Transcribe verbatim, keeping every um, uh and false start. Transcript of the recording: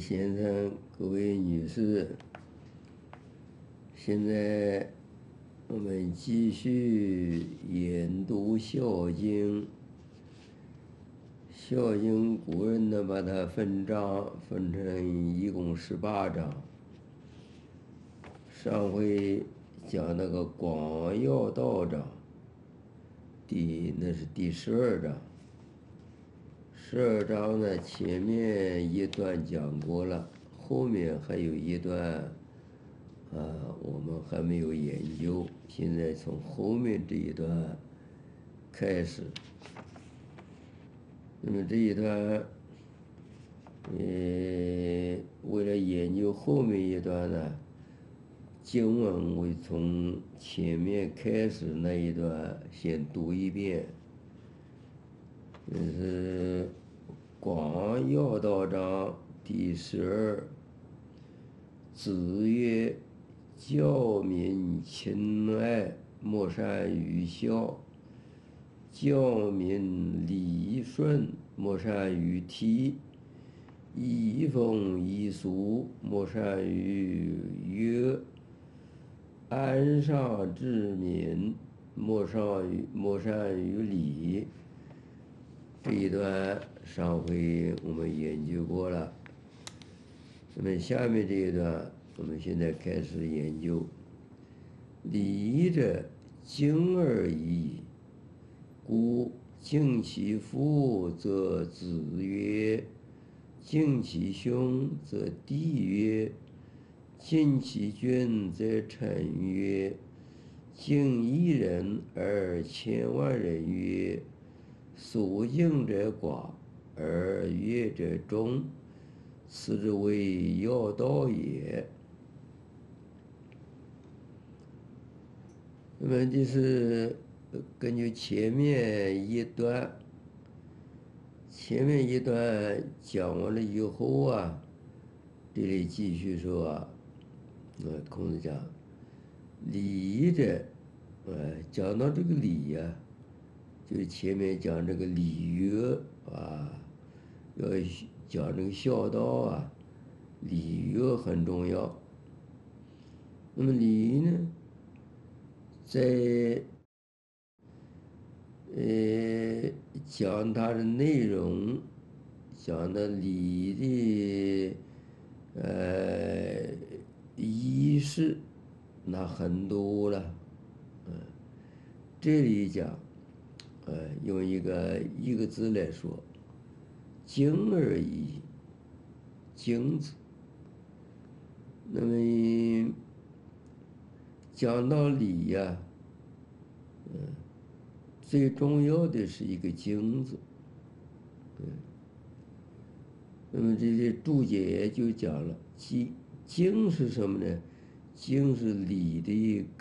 先生、各位女士，现在我们继续研读《孝经》。《孝经》古人呢把它分章，分成一共十八章。上回讲那个广要道章，第那是第十二章。十二章呢，前面一段讲过了，后面还有一段，啊，我们还没有研究。现在从后面这一段开始。那么这一段，呃，为了研究后面一段呢，经文会从前面开始那一段先读一遍。这是广要道章第十二。子曰：教民亲爱，莫善于孝；教民礼顺，莫善于悌；移风易俗，莫善于乐；安上治民，莫善于莫善于礼。这一段上回我们研究过了，那么下面这一段我们现在开始研究。礼者，敬而已矣。故敬其父则子曰，敬其兄则弟曰，敬其君则臣曰，敬一人而千万人曰，所敬者寡，而乐者众，此之谓要道也。那么就是根据前面一段，前面一段讲完了以后啊，这里继续说啊，呃，孔子讲礼者，呃，讲到这个礼呀、啊，就是前面讲这个礼乐啊，要讲这个孝道啊，礼乐很重要。那么礼呢，在呃讲它的内容，讲的礼的呃仪式，那很多了，嗯，这里讲，呃，用一个一个字来说，敬而已，敬字。那么讲到礼呀、啊，嗯，最重要的是一个敬字，嗯。那么这些注解就讲了，敬敬是什么呢？敬是礼的